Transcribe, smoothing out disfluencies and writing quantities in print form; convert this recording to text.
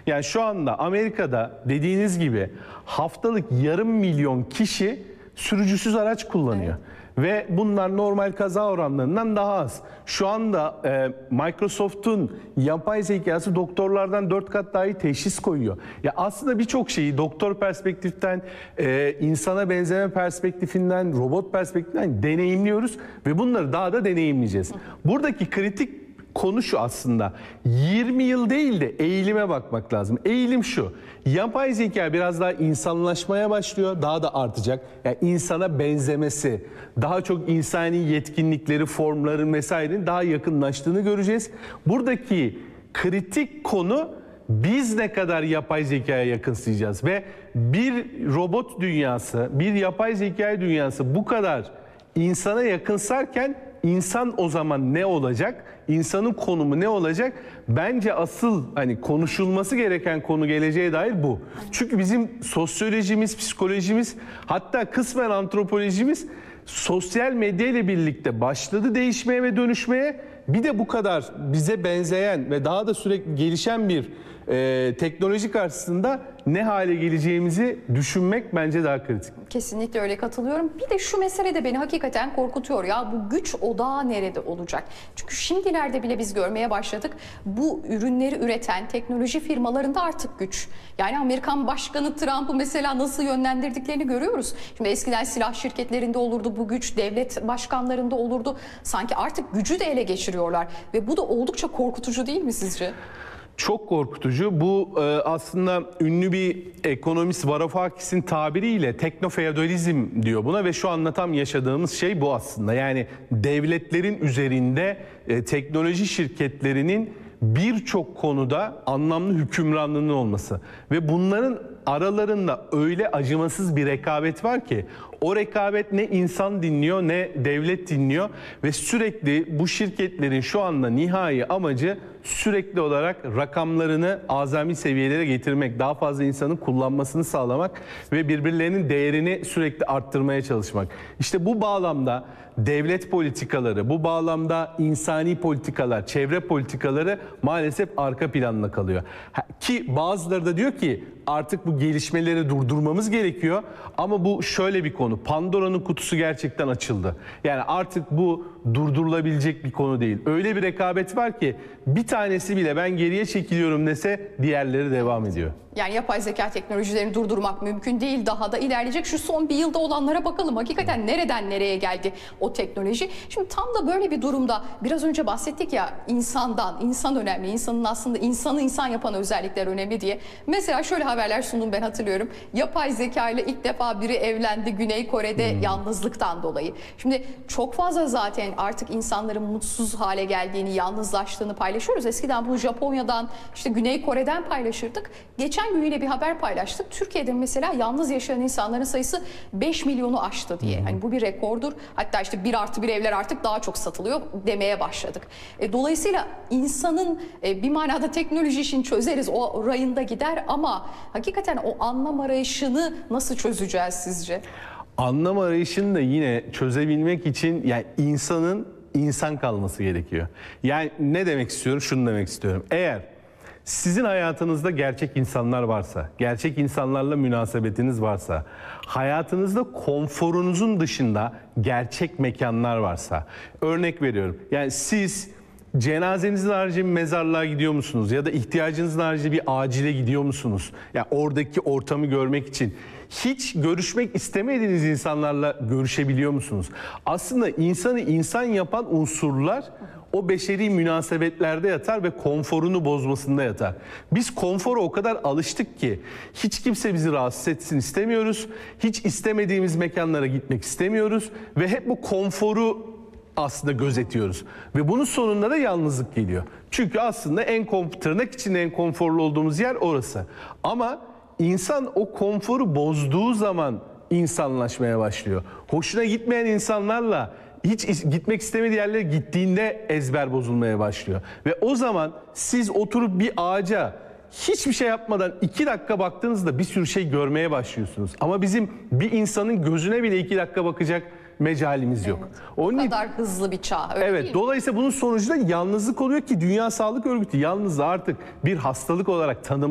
Yani şu anda Amerika'da dediğiniz gibi haftalık 500.000 kişi sürücüsüz araç kullanıyor. Ve bunlar normal kaza oranlarından daha az. Şu anda Microsoft'un yapay zekası doktorlardan 4 kat daha iyi teşhis koyuyor. Ya aslında birçok şeyi doktor perspektiften, insana benzeme perspektifinden, robot perspektifinden deneyimliyoruz ve bunları daha da deneyimleyeceğiz. Buradaki kritik konu şu aslında. 20 yıl değil de eğilime bakmak lazım. Eğilim şu. Yapay zeka biraz daha insanlaşmaya başlıyor. Daha da artacak. Yani insana benzemesi, daha çok insani yetkinlikleri, formların vesairenin daha yakınlaştığını göreceğiz. Buradaki kritik konu biz ne kadar yapay zekaya yakınsayacağız ve bir robot dünyası, bir yapay zeka dünyası bu kadar insana yakınsarken İnsan o zaman ne olacak? İnsanın konumu ne olacak? Bence asıl hani konuşulması gereken konu geleceğe dair bu. Çünkü bizim sosyolojimiz, psikolojimiz, hatta kısmen antropolojimiz sosyal medya ile birlikte başladı değişmeye ve dönüşmeye. Bir de bu kadar bize benzeyen ve daha da sürekli gelişen bir teknoloji karşısında ne hale geleceğimizi düşünmek bence daha kritik. Kesinlikle öyle, katılıyorum. Bir de şu mesele de beni hakikaten korkutuyor ya, bu güç odağı nerede olacak? Çünkü şimdilerde bile biz görmeye başladık. Bu ürünleri üreten teknoloji firmalarında artık güç. Yani Amerikan Başkanı Trump'ı mesela nasıl yönlendirdiklerini görüyoruz. Şimdi eskiden silah şirketlerinde olurdu bu güç, devlet başkanlarında olurdu. Sanki artık gücü de ele geçiriyorlar ve bu da oldukça korkutucu değil mi sizce? Çok korkutucu. Bu aslında ünlü bir ekonomist Varoufakis'in tabiriyle teknofeodalizm diyor buna ve şu anda tam yaşadığımız şey bu aslında. Yani devletlerin üzerinde teknoloji şirketlerinin birçok konuda anlamlı hükümranlığının olması ve bunların aralarında öyle acımasız bir rekabet var ki o rekabet ne insan dinliyor ne devlet dinliyor ve sürekli bu şirketlerin şu anda nihai amacı sürekli olarak rakamlarını azami seviyelere getirmek, daha fazla insanın kullanmasını sağlamak ve birbirlerinin değerini sürekli arttırmaya çalışmak. İşte bu bağlamda devlet politikaları, bu bağlamda insani politikalar, çevre politikaları maalesef arka planda kalıyor. Ki bazıları da diyor ki artık bu gelişmeleri durdurmamız gerekiyor ama bu şöyle bir konu. Pandora'nın kutusu gerçekten açıldı. Yani artık bu durdurulabilecek bir konu değil. Öyle bir rekabet var ki bir tanesi bile ben geriye çekiliyorum dese diğerleri devam ediyor. Yani yapay zeka teknolojilerini durdurmak mümkün değil, daha da ilerleyecek. Şu son bir yılda olanlara bakalım. Hakikaten nereden nereye geldi o teknoloji? Şimdi tam da böyle bir durumda biraz önce bahsettik ya, insan önemli. İnsanın aslında insanı insan yapan özellikler önemli diye. Mesela şöyle haberler sundum, ben hatırlıyorum. Yapay zeka ile ilk defa biri evlendi Güney Kore'de yalnızlıktan dolayı. Şimdi çok fazla zaten artık insanların mutsuz hale geldiğini, yalnızlaştığını paylaşıyoruz. Eskiden bunu Japonya'dan, işte Güney Kore'den paylaşırdık. Geçen gün yine bir haber paylaştık. Türkiye'de mesela yalnız yaşayan insanların sayısı 5 milyonu aştı diye. Hani bu bir rekordur. Hatta işte 1+1 evler artık daha çok satılıyor demeye başladık. Dolayısıyla insanın bir manada teknoloji işini çözeriz, o rayında gider ama hakikaten o anlam arayışını nasıl çözeceğiz sizce? Anlam arayışını da yine çözebilmek için yani insanın insan kalması gerekiyor. Yani ne demek istiyorum? Şunu demek istiyorum. Eğer sizin hayatınızda gerçek insanlar varsa, gerçek insanlarla münasebetiniz varsa, hayatınızda konforunuzun dışında gerçek mekanlar varsa, örnek veriyorum. Yani siz cenazenizin harici mezarlığa gidiyor musunuz ya da ihtiyacınızın harici bir acile gidiyor musunuz? Yani oradaki ortamı görmek için hiç görüşmek istemediğiniz insanlarla görüşebiliyor musunuz? Aslında insanı insan yapan unsurlar o beşeri münasebetlerde yatar ve konforunu bozmasında yatar. Biz konfora o kadar alıştık ki hiç kimse bizi rahatsız etsin istemiyoruz. Hiç istemediğimiz mekanlara gitmek istemiyoruz ve hep bu konforu aslında gözetiyoruz. Ve bunun sonunda da yalnızlık geliyor. Çünkü aslında tırnak içinde en konforlu olduğumuz yer orası. Ama insan o konforu bozduğu zaman insanlaşmaya başlıyor. Hoşuna gitmeyen insanlarla hiç gitmek istemediği yerlere gittiğinde ezber bozulmaya başlıyor. Ve o zaman siz oturup bir ağaca hiçbir şey yapmadan 2 dakika baktığınızda bir sürü şey görmeye başlıyorsunuz. Ama bizim bir insanın gözüne bile 2 dakika bakacak mecalimiz yok. Evet. O kadar hızlı bir çağ. Öyle değil mi? Dolayısıyla bunun sonucunda yalnızlık oluyor ki Dünya Sağlık Örgütü yalnızlığı artık bir hastalık olarak tanımlıyor.